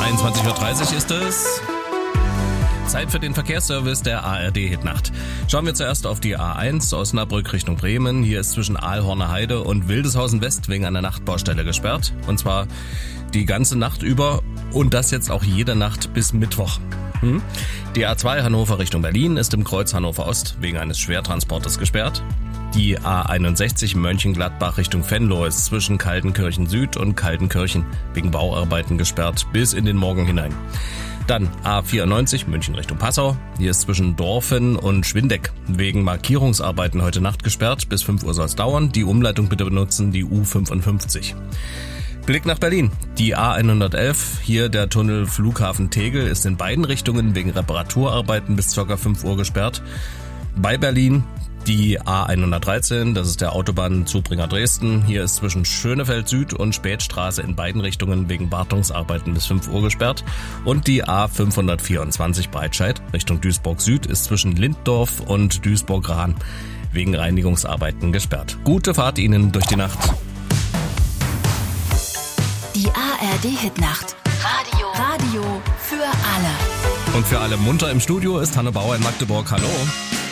23:30 Uhr ist es. Zeit für den Verkehrsservice der ARD Hitnacht. Schauen wir zuerst auf die A1 Osnabrück Richtung Bremen. Hier ist zwischen Aalhorner Heide und Wildeshausen West wegen einer Nachtbaustelle gesperrt. Und zwar die ganze Nacht über und das jetzt auch jede Nacht bis Mittwoch. Die A2 Hannover Richtung Berlin ist im Kreuz Hannover Ost wegen eines Schwertransportes gesperrt. Die A61 Mönchengladbach Richtung Venlo ist zwischen Kaltenkirchen Süd und Kaltenkirchen wegen Bauarbeiten gesperrt bis in den Morgen hinein. Dann A94 München Richtung Passau. Hier ist zwischen Dorfen und Schwindeck wegen Markierungsarbeiten heute Nacht gesperrt. Bis 5 Uhr soll es dauern. Die Umleitung bitte benutzen, die U55. Blick nach Berlin. Die A111, hier der Tunnel Flughafen Tegel, ist in beiden Richtungen wegen Reparaturarbeiten bis ca. 5 Uhr gesperrt. Bei Berlin die A113, das ist der Autobahnzubringer Dresden. Hier ist zwischen Schönefeld Süd und Spätstraße in beiden Richtungen wegen Wartungsarbeiten bis 5 Uhr gesperrt. Und die A524 Breitscheid Richtung Duisburg Süd ist zwischen Linddorf und Duisburg-Rahn wegen Reinigungsarbeiten gesperrt. Gute Fahrt Ihnen durch die Nacht. Die ARD Hitnacht. Radio für alle. Und für alle munter im Studio ist Hanne Bauer in Magdeburg. Hallo.